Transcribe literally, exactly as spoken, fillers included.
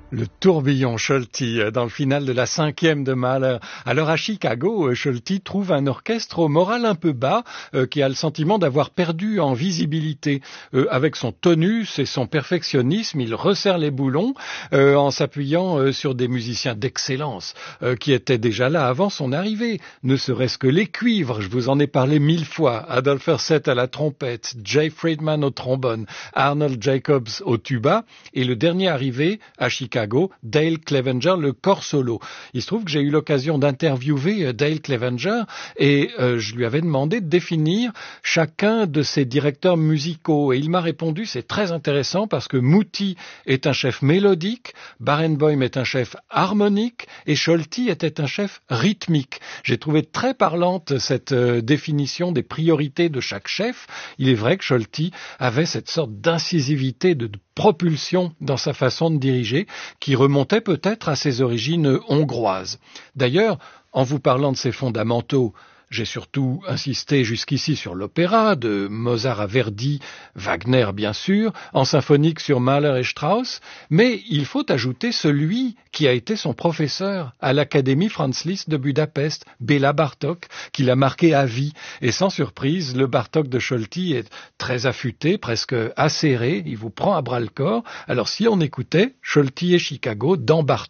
Le tourbillon Scholti dans le final de la cinquième de Mahler. Alors à Chicago, Scholti trouve un orchestre au moral un peu bas, euh, qui a le sentiment d'avoir perdu en visibilité. Euh, avec son tonus et son perfectionnisme, il resserre les boulons euh, en s'appuyant euh, sur des musiciens d'excellence euh, qui étaient déjà là avant son arrivée. Ne serait-ce que les cuivres, je vous en ai parlé mille fois. Adolphe Herseth à la trompette, Jay Friedman au trombone, Arnold Jacobs au tuba et le dernier arrivé à Chicago, Dale Clevenger, le corps solo. Il se trouve que j'ai eu l'occasion d'interviewer Dale Clevenger et euh, je lui avais demandé de définir chacun de ses directeurs musicaux. Et il m'a répondu, c'est très intéressant parce que Muti est un chef mélodique, Barenboim est un chef harmonique et Scholti était un chef rythmique. J'ai trouvé très parlante cette euh, définition des priorités de chaque chef. Il est vrai que Scholti avait cette sorte d'incisivité, de, de propulsion dans sa façon de diriger, qui remontait peut-être à ses origines hongroises. D'ailleurs, en vous parlant de ses fondamentaux, j'ai surtout insisté jusqu'ici sur l'opéra, de Mozart à Verdi, Wagner bien sûr, en symphonique sur Mahler et Strauss, mais il faut ajouter celui qui a été son professeur à l'Académie Franz Liszt de Budapest, Béla Bartók, qui l'a marqué à vie. Et sans surprise, le Bartók de Scholti est très affûté, presque acéré, il vous prend à bras le corps. Alors si on écoutait Scholti et Chicago dans Bartók,